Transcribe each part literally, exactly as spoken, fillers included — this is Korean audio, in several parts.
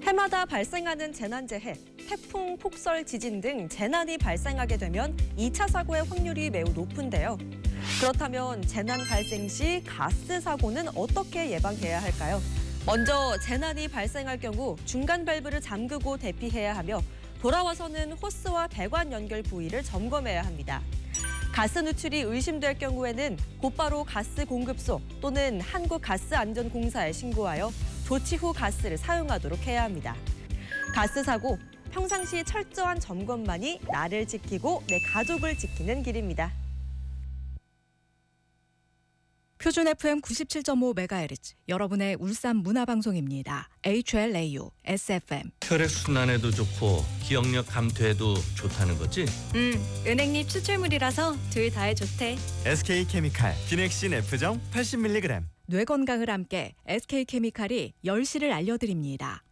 해마다 발생하는 재난재해, 태풍, 폭설, 지진 등 재난이 발생하게 되면 이 차 사고의 확률이 매우 높은데요. 그렇다면 재난 발생 시 가스 사고는 어떻게 예방해야 할까요? 먼저 재난이 발생할 경우 중간 밸브를 잠그고 대피해야 하며 돌아와서는 호스와 배관 연결 부위를 점검해야 합니다. 가스 누출이 의심될 경우에는 곧바로 가스 공급소 또는 한국가스안전공사에 신고하여 조치 후 가스를 사용하도록 해야 합니다. 가스 사고, 평상시 철저한 점검만이 나를 지키고 내 가족을 지키는 길입니다. 표준 에프엠 구십칠 점 오 메가헤르츠, 여러분의 울산 문화방송입니다. 에이치엘에이유, 에스에프엠. 혈액순환에도 좋고 기억력 감퇴에도 좋다는 거지? 음, 은행잎 추출물이라서 둘 다에 좋대. 에스케이케미칼 비넥신 F정 팔십 밀리그램. 뇌 건강을 함께 에스케이케미칼이 열 시를 알려드립니다.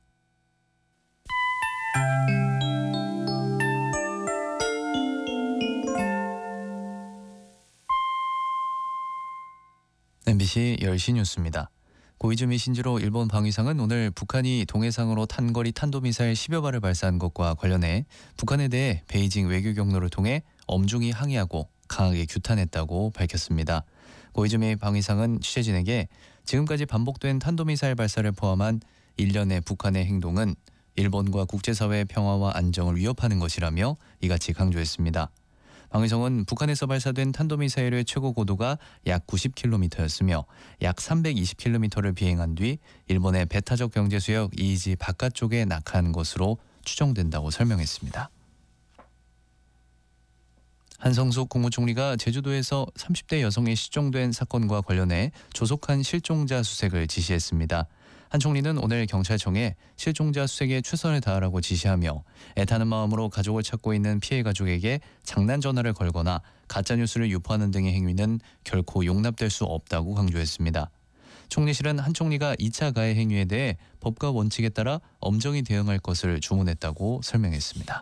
엠비씨 열 시 뉴스입니다. 고이즈미 신지로 일본 방위상은 오늘 북한이 동해상으로 단거리 탄도미사일 십여 발을 발사한 것과 관련해 북한에 대해 베이징 외교 경로를 통해 엄중히 항의하고 강하게 규탄했다고 밝혔습니다. 고이즈미 방위상은 취재진에게 지금까지 반복된 탄도미사일 발사를 포함한 일련의 북한의 행동은 일본과 국제사회의 평화와 안정을 위협하는 것이라며 이같이 강조했습니다. 방위성은 북한에서 발사된 탄도미사일의 최고 고도가 약 구십 킬로미터였으며 약 삼백이십 킬로미터를 비행한 뒤 일본의 배타적 경제수역 이이지 바깥쪽에 낙하한 것으로 추정된다고 설명했습니다. 한성숙 국무총리가 제주도에서 삼십 대 여성이 실종된 사건과 관련해 조속한 실종자 수색을 지시했습니다. 한 총리는 오늘 경찰청에 실종자 수색에 최선을 다하라고 지시하며 애타는 마음으로 가족을 찾고 있는 피해 가족에게 장난 전화를 걸거나 가짜뉴스를 유포하는 등의 행위는 결코 용납될 수 없다고 강조했습니다. 총리실은 한 총리가 이 차 가해 행위에 대해 법과 원칙에 따라 엄정히 대응할 것을 주문했다고 설명했습니다.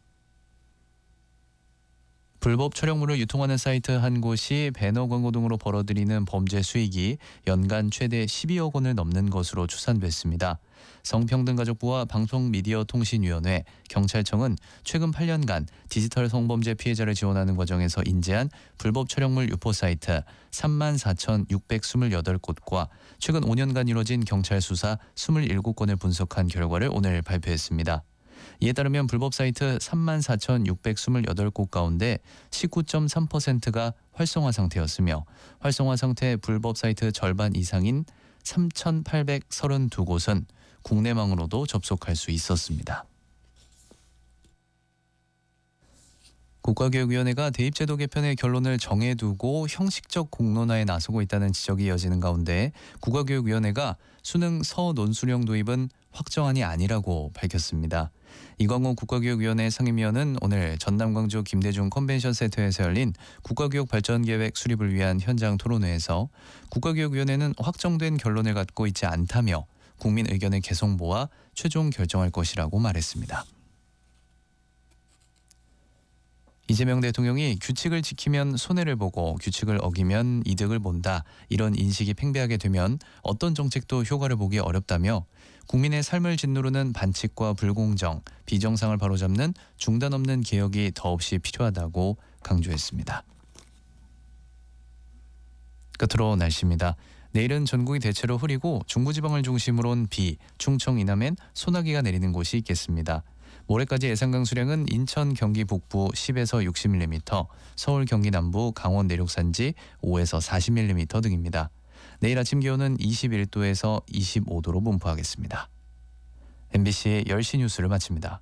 불법 촬영물을 유통하는 사이트 한 곳이 배너 광고 등으로 벌어들이는 범죄 수익이 연간 최대 십이억 원을 넘는 것으로 추산됐습니다. 성평등가족부와 방송미디어통신위원회, 경찰청은 최근 팔 년간 디지털 성범죄 피해자를 지원하는 과정에서 인지한 불법 촬영물 유포 사이트 삼만 사천육백이십팔 곳과 최근 오 년간 이뤄진 경찰 수사 이십칠 건을 분석한 결과를 오늘 발표했습니다. 이에 따르면 불법 사이트 삼만 사천육백이십팔 곳 가운데 십구 점 삼 퍼센트가 활성화 상태였으며 활성화 상태 불법 사이트 절반 이상인 삼천팔백삼십이 곳은 국내망으로도 접속할 수 있었습니다. 국가교육위원회가 대입제도 개편의 결론을 정해두고 형식적 공론화에 나서고 있다는 지적이 이어지는 가운데 국가교육위원회가 수능 서논술형 도입은 확정안이 아니라고 밝혔습니다. 이광호 국가교육위원회 상임위원은 오늘 전남 광주 김대중 컨벤션 센터에서 열린 국가교육 발전 계획 수립을 위한 현장 토론회에서 국가교육위원회는 확정된 결론을 갖고 있지 않다며 국민 의견을 계속 모아 최종 결정할 것이라고 말했습니다. 이재명 대통령이 규칙을 지키면 손해를 보고 규칙을 어기면 이득을 본다, 이런 인식이 팽배하게 되면 어떤 정책도 효과를 보기 어렵다며 국민의 삶을 짓누르는 반칙과 불공정, 비정상을 바로잡는 중단 없는 개혁이 더없이 필요하다고 강조했습니다. 끝으로 날씨입니다. 내일은 전국이 대체로 흐리고 중부지방을 중심으로는 비, 충청 이남엔 소나기가 내리는 곳이 있겠습니다. 모레까지 예상 강수량은 인천, 경기 북부 십에서 육십 밀리미터, 서울, 경기 남부, 강원 내륙 산지 오에서 사십 밀리미터 등입니다. 내일 아침 기온은 이십일 도에서 이십오 도로 분포하겠습니다. 엠비씨의 열 시 뉴스를 마칩니다.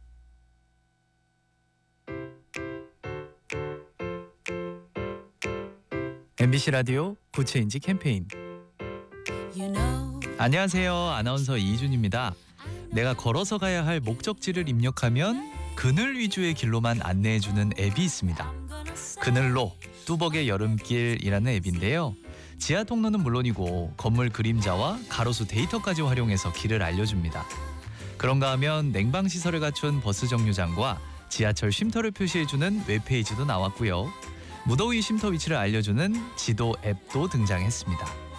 엠비씨 라디오 구체인지 캠페인. You know. 안녕하세요. 아나운서 이희준입니다. 내가 걸어서 가야 할 목적지를 입력하면 그늘 위주의 길로만 안내해주는 앱이 있습니다. 그늘로 뚜벅의 여름길이라는 앱인데요. 지하 통로는 물론이고 건물 그림자와 가로수 데이터까지 활용해서 길을 알려줍니다. 그런가 하면 냉방시설을 갖춘 버스 정류장과 지하철 쉼터를 표시해주는 웹페이지도 나왔고요. 무더위 쉼터 위치를 알려주는 지도 앱도 등장했습니다.